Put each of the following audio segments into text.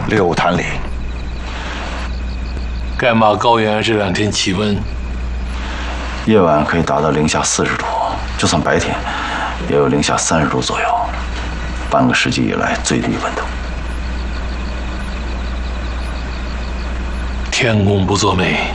6坛里。 盖玛高原这2天气温， 夜晚可以达到零下40度，就算白天，也有零下30度左右，半个世纪以来最低温度。 天公不作美，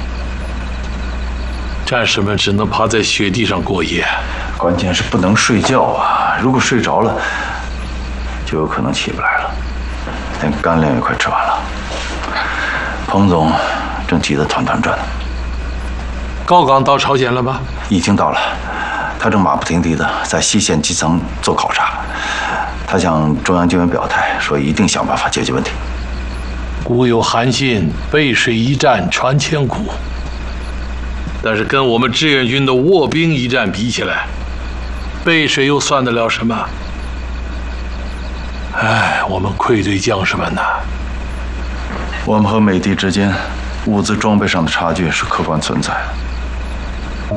战士们只能趴在雪地上过夜。 关键是不能睡觉啊！如果睡着了，就有可能起不来了。连干粮也快吃完了，彭总正急得团团转。 高岗到朝鲜了吧？ 已经到了，他正马不停蹄地在西线基层做考察。他向中央军委表态，说一定想办法解决问题。 古有韩信背水一战传千古，但是跟我们志愿军的卧兵一战比起来，背水又算得了什么？哎，我们愧对将士们呐！ 我们和美帝之间物资装备上的差距是客观存在的。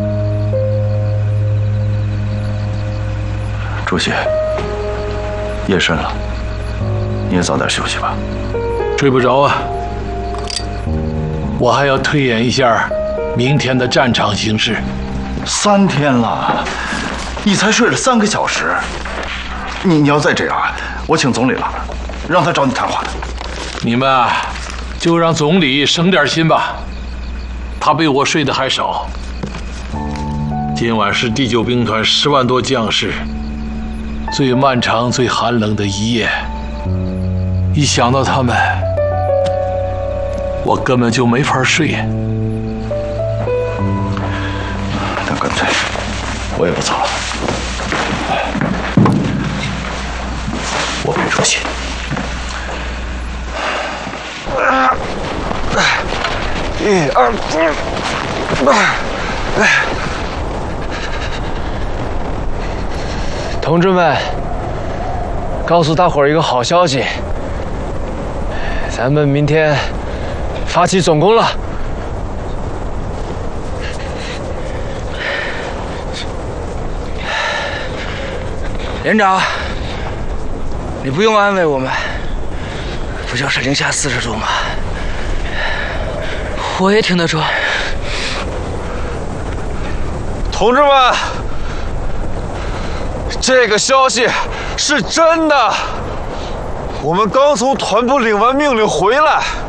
主席，夜深了，你也早点休息吧。 睡不着啊！我还要推演一下明天的战场形势。 3天了，你才睡了3个小时。你要再这样，我请总理了，让他找你谈话的。 你们啊，就让总理省点心吧，他比我睡得还少。今晚是第9兵团10万多将士最漫长、最寒冷的一夜。一想到他们，我根本就没法睡。 那干脆我也不走了。我陪主席。1、2、3。 同志们，告诉大伙儿一个好消息，咱们明天发起总攻了。 连长，你不用安慰我们，不就是零下40度吗？我也挺得住。 同志们，这个消息是真的，我们刚从团部领完命令回来。